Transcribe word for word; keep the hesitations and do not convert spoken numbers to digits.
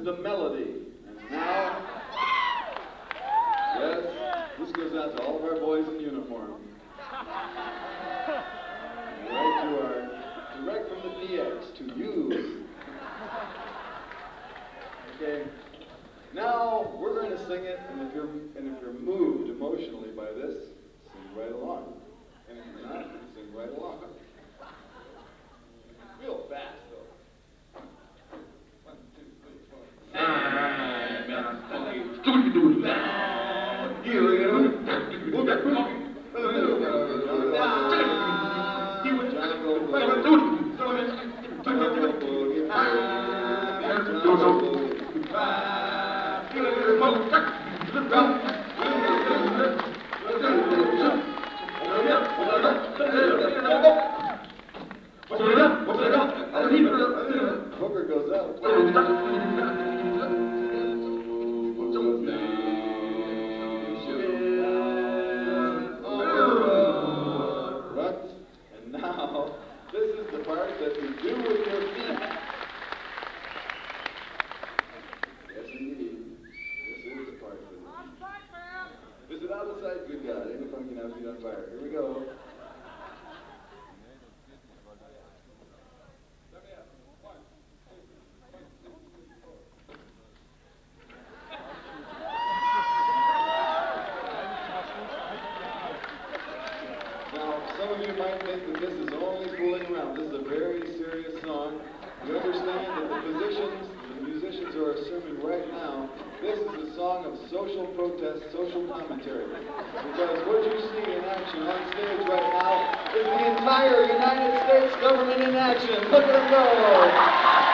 the melody. And now, yes, this goes out to all of our boys in uniform. Right to our, direct from the D X to you. Okay. Now we're going to sing it, and if you're and if you're moved emotionally by this, sing right along. And if you're not, sing right along. Real fast though. One, two, three, four. Hooker goes out. Right? And now, this is the part that you do with your feet. Yes, indeed. This is the part that you. Is it out of sight? Good God. Ain't no fun getting our feet on fire. Here we go. Some of you might think that this is only fooling around. This is a very serious song. You understand that the physicians, the musicians who are assuming right now, this is a song of social protest, social commentary. Because what you see in action on stage right now is the entire United States government in action. Look at them go!